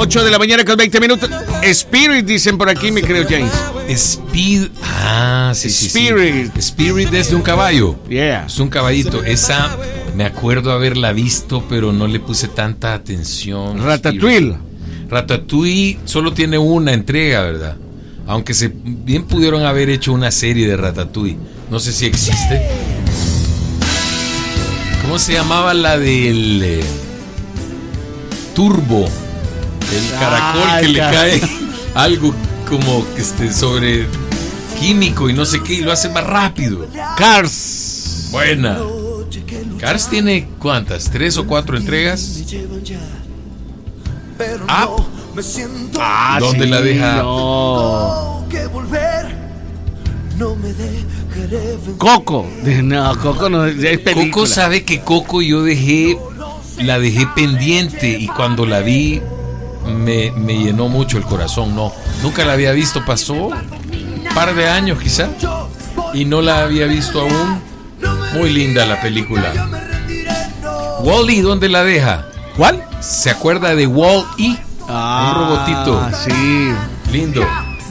8 de la mañana con 20 minutos. Spirit, dicen por aquí, mi querido James. Sí. Spirit. Spirit es de un caballo. Yeah. Es un caballito. Esa me acuerdo haberla visto, pero no le puse tanta atención. Ratatouille. Ratatouille solo tiene una entrega, ¿verdad? Aunque bien pudieron haber hecho una serie de Ratatouille. No sé si existe. ¿Cómo se llamaba la del Turbo? El caracol que le cae algo como sobre químico y no sé qué, y lo hace más rápido. Cars. Buena. Cars tiene ¿cuántas? 3 o 4 entregas. Up. ¿Dónde la deja? No. Coco. No, Coco no es película. Coco, sabe que Coco la dejé pendiente, y cuando la vi me llenó mucho el corazón. No, nunca la había visto. Pasó un par de años quizá y no la había visto aún. Muy linda la película. Wall-E, ¿dónde la deja? ¿Cuál? ¿Se acuerda de Wall-E? Un robotito. Sí. Lindo.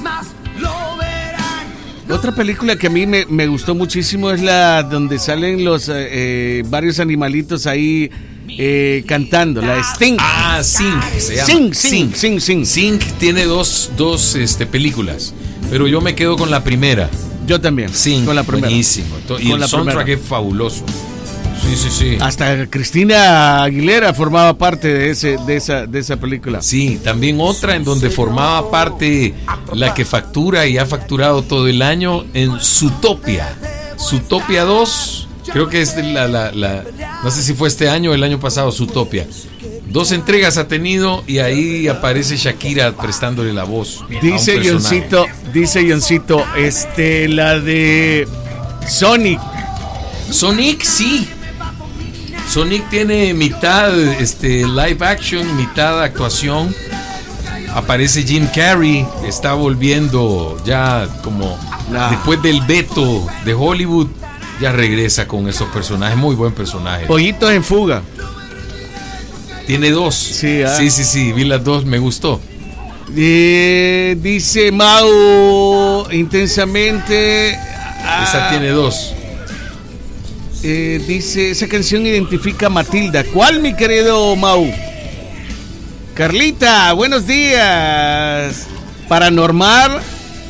Otra película que a mí me gustó muchísimo es la donde salen los varios animalitos ahí cantando, la de Sting. Sing se llama. Sing. Sing tiene dos películas, pero yo me quedo con la primera. Yo también. Sing, con la primera. Buenísimo. Y el soundtrack es fabuloso. Sí. Hasta Cristina Aguilera formaba parte de esa película. Sí, también otra en donde formaba parte la que factura y ha facturado todo el año en Zootopia. Zootopia 2, creo que es no sé si fue este año o el año pasado. Zootopia. 2 entregas ha tenido y ahí aparece Shakira prestándole la voz. Dice Johncito, la de Sonic. Sonic, sí. Sonic tiene mitad live action, mitad actuación. Aparece Jim Carrey, está volviendo ya como después del veto de Hollywood, ya regresa con esos personajes, muy buen personaje. Pollitos en fuga. Tiene 2. Sí, vi las 2, me gustó. Dice Mau, intensamente. Esa tiene 2. Dice, esa canción identifica a Matilda. ¿Cuál, mi querido Mau? Carlita, buenos días. Paranormal.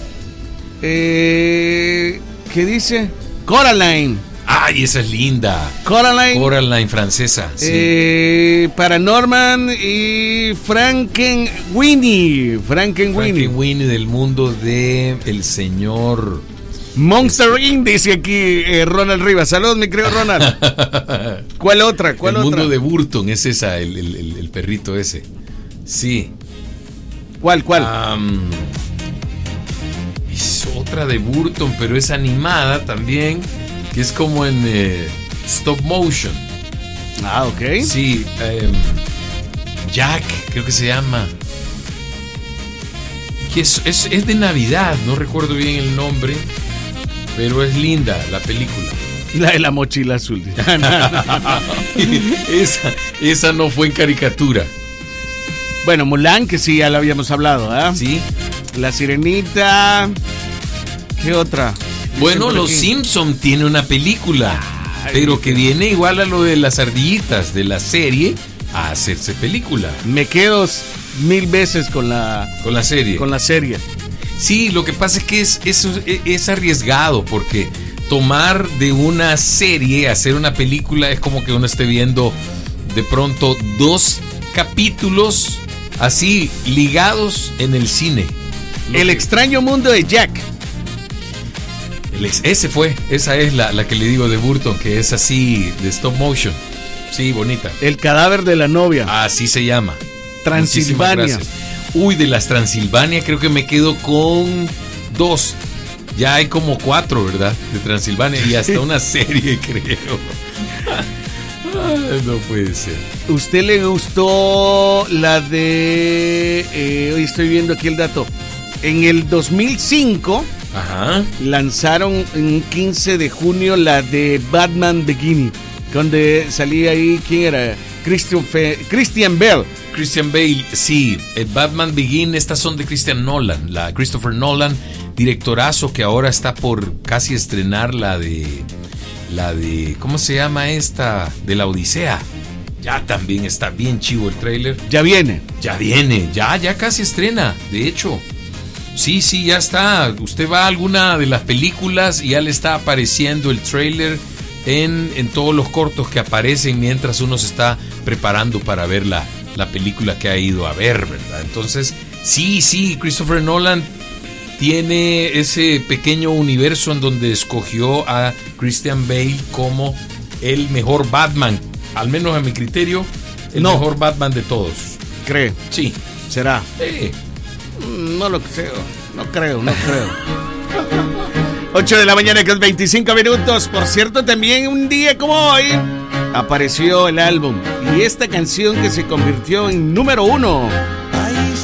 ¿Qué dice? Coraline. Ay, esa es linda. Coraline francesa. Sí. Paranorman y Frankenweenie. Frankenweenie del mundo de el señor Monster Inc. dice aquí Ronald Rivas. Saludos, mi querido Ronald. ¿Cuál otra? El mundo de Burton, es esa, el perrito ese. Sí. ¿Cuál? Es otra de Burton, pero es animada también, que es como en stop motion. Ok. Sí, Jack, creo que se llama. Que es de Navidad, no recuerdo bien el nombre, pero es linda la película. La de la mochila azul. Esa no fue en caricatura. Bueno, Mulan, que sí, ya la habíamos hablado, ¿eh? Sí. La Sirenita. ¿Qué otra? Bueno, Los Simpson tiene una película, pero que viene igual a lo de las ardillitas de la serie a hacerse película. Me quedo 1000 veces con la serie. Con la serie. Sí, lo que pasa es que es arriesgado, porque tomar de una serie, hacer una película, es como que uno esté viendo de pronto 2 capítulos así ligados en el cine. El extraño mundo de Jack. Esa es la que le digo de Burton, que es así de stop motion. Sí, bonita. El cadáver de la novia. Así se llama. Transilvania. Uy, de las Transilvania creo que me quedo con 2. Ya hay como 4, ¿verdad? De Transilvania y hasta una serie, creo. No puede ser. ¿Usted le gustó la de... hoy estoy viendo aquí el dato. En el 2005... Ajá. Lanzaron en 15 de junio la de Batman Begins, donde salía ahí, ¿quién era? Christian Bale. Christian Bale, sí. El Batman Begins, estas son de Christopher Nolan, directorazo que ahora está por casi estrenar la de ¿cómo se llama esta? De la Odisea. Ya también está bien chivo el tráiler. Ya viene, ya casi estrena, de hecho. Sí, ya está. Usted va a alguna de las películas y ya le está apareciendo el tráiler en todos los cortos que aparecen mientras uno se está preparando para ver la película que ha ido a ver, ¿verdad? Entonces, sí, Christopher Nolan tiene ese pequeño universo en donde escogió a Christian Bale como el mejor Batman, al menos a mi criterio, el mejor Batman de todos. ¿Cree? Sí. ¿Será? Sí. No lo creo, no creo. 8 de la mañana con 25 minutos. Por cierto, también un día como hoy apareció el álbum y esta canción que se convirtió en número 1